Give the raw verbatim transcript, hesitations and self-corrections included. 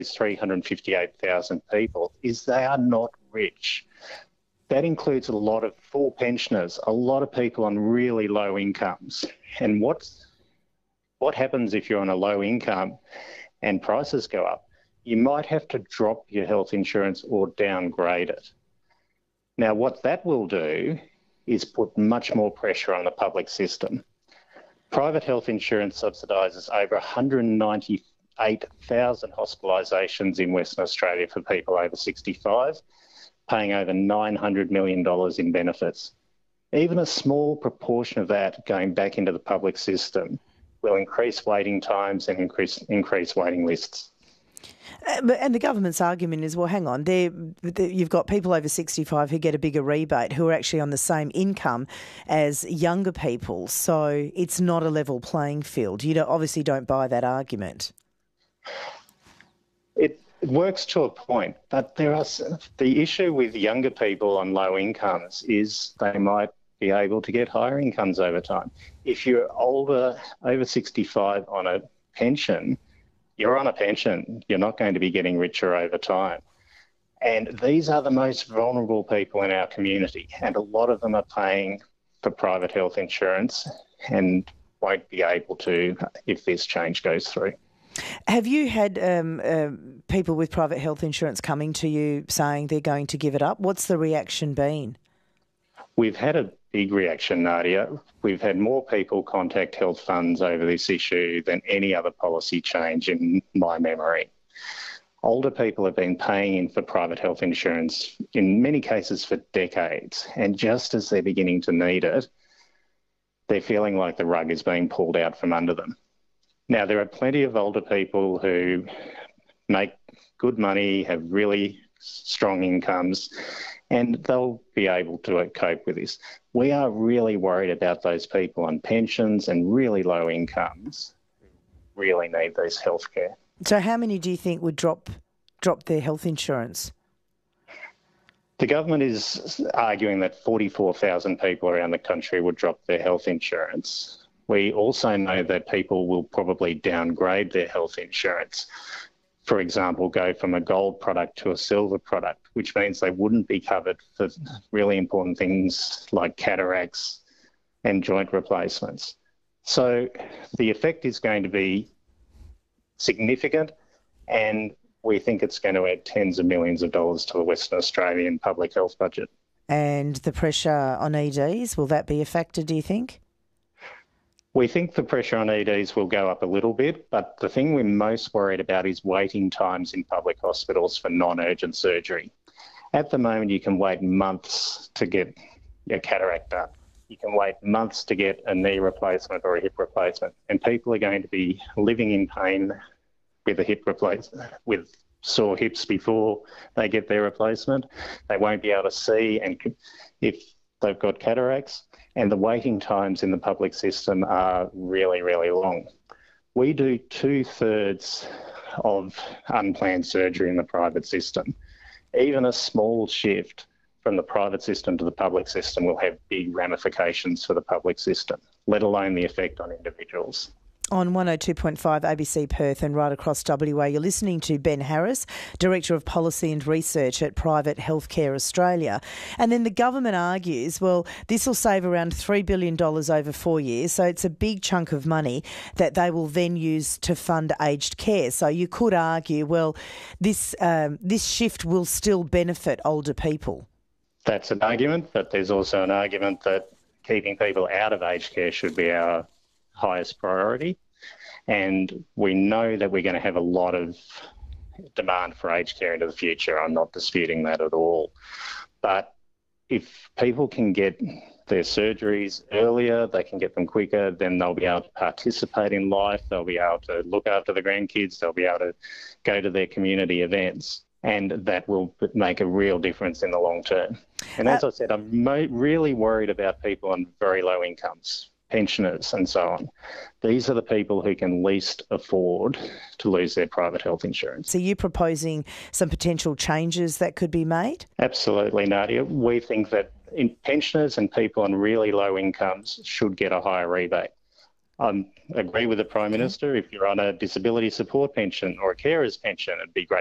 three hundred fifty-eight thousand people is they are not rich. That includes a lot of full pensioners, a lot of people on really low incomes. And what's, what happens if you're on a low income and prices go up? You might have to drop your health insurance or downgrade it. Now, what that will do is put much more pressure on the public system. Private health insurance subsidises over one hundred ninety-eight thousand hospitalisations in Western Australia for people over sixty-five, paying over nine hundred million dollars in benefits. Even a small proportion of that going back into the public system will increase waiting times and increase, increase waiting lists. Uh, and the government's argument is, well, hang on, they're, they're, you've got people over sixty-five who get a bigger rebate who are actually on the same income as younger people, so it's not a level playing field. You don't, obviously don't buy that argument. It It works to a point, but there are the issue with younger people on low incomes is they might be able to get higher incomes over time. If you're older, over sixty-five on a pension, you're on a pension. You're not going to be getting richer over time. And these are the most vulnerable people in our community, and a lot of them are paying for private health insurance and won't be able to if this change goes through. Have you had um, uh, people with private health insurance coming to you saying they're going to give it up? What's the reaction been? We've had a big reaction, Nadia. We've had more people contact health funds over this issue than any other policy change in my memory. Older people have been paying in for private health insurance, in many cases for decades, and just as they're beginning to need it, they're feeling like the rug is being pulled out from under them. Now, there are plenty of older people who make good money, have really strong incomes, and they'll be able to cope with this. We are really worried about those people on pensions and really low incomes who really need this healthcare. So how many do you think would drop drop their health insurance? The government is arguing that forty-four thousand people around the country would drop their health insurance. We also know that people will probably downgrade their health insurance. For example, go from a gold product to a silver product, which means they wouldn't be covered for really important things like cataracts and joint replacements. So the effect is going to be significant, and we think it's going to add tens of millions of dollars to the Western Australian public health budget. And the pressure on E Ds, will that be a factor, do you think? We think the pressure on E Ds will go up a little bit, but the thing we're most worried about is waiting times in public hospitals for non-urgent surgery. At the moment, you can wait months to get your cataract done. You can wait months to get a knee replacement or a hip replacement, and people are going to be living in pain with a hip replacement, with sore hips before they get their replacement. They won't be able to see, and if they've got cataracts, and the waiting times in the public system are really, really long. We do two-thirds of unplanned surgery in the private system. Even a small shift from the private system to the public system will have big ramifications for the public system, let alone the effect on individuals. On one oh two point five A B C Perth and right across W A, you're listening to Ben Harris, Director of Policy and Research at Private Healthcare Australia. And then the government argues, well, this will save around three billion dollars over four years, so it's a big chunk of money that they will then use to fund aged care. So you could argue, well, this um, this shift will still benefit older people. That's an argument, but there's also an argument that keeping people out of aged care should be our highest priority, and we know that we're going to have a lot of demand for aged care into the future. I'm not disputing that at all, but if people can get their surgeries earlier, they can get them quicker, then they'll be able to participate in life, they'll be able to look after the grandkids, they'll be able to go to their community events, and that will make a real difference in the long term. And as uh, I said, I'm mo- really worried about people on very low incomes, pensioners and so on. These are the people who can least afford to lose their private health insurance. So you're proposing some potential changes that could be made? Absolutely, Nadia. We think that in pensioners and people on really low incomes should get a higher rebate. I'm agree with the Prime Minister. If you're on a disability support pension or a carer's pension, it'd be great